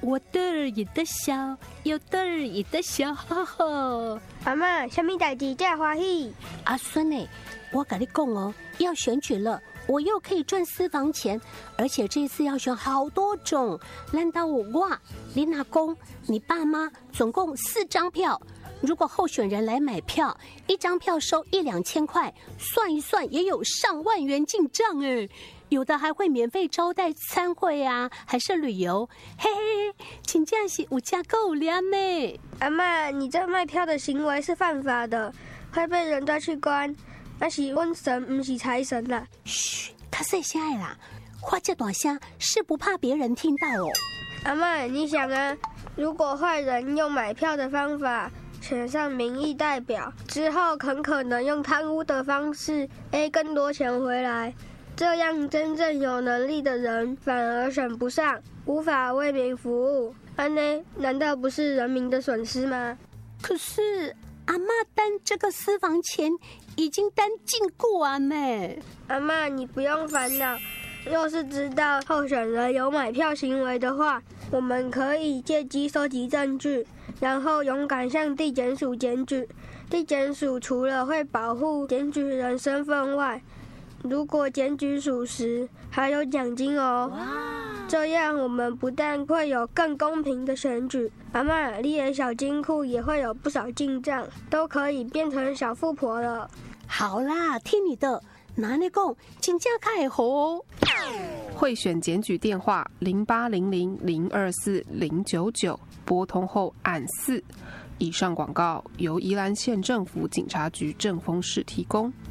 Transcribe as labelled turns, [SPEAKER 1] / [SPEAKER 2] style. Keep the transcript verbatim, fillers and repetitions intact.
[SPEAKER 1] 我得儿也得笑，有得儿也得笑，呵呵。
[SPEAKER 2] 阿嬷，什么代志这么欢喜？
[SPEAKER 1] 阿孙呢？我跟你讲哦，要选举了，我又可以赚私房钱，而且这次要选好多种。难道我哇，你阿公、你爸妈总共四张票，如果候选人来买票，一张票收一两千块，算一算也有上万元进账哎。有的还会免费招待参会啊，还是旅游，嘿嘿，真正是有加够量呢。
[SPEAKER 2] 阿嬷，你这卖票的行为是犯法的，会被人抓去关。那是瘟神，不是财神啦。
[SPEAKER 1] 嘘，他细声的啦，话这大声是不怕别人听到哦。
[SPEAKER 2] 阿嬷，你想啊，如果坏人用买票的方法选上民意代表，之后很可能用贪污的方式 A 更多钱回来。这样真正有能力的人反而选不上，无法为民服务，安呢？难道不是人民的损失吗？
[SPEAKER 1] 可是阿嬷担这个私房钱已经担尽过啊呢。
[SPEAKER 2] 阿嬷，你不用烦恼，若是知道候选人有买票行为的话，我们可以借机收集证据，然后勇敢向地检署检举。地检署除了会保护检举人身份外，如果检举属实，还有奖金哦。这样我们不但会有更公平的选举，阿嬷，你的小金库也会有不少进账，都可以变成小富婆了。
[SPEAKER 1] 好啦，听你的，拿你讲，真正开好哦。
[SPEAKER 3] 贿选检举电话零八零零零二四零九九，拨通后按四。以上广告由宜兰县政府警察局政风室提供。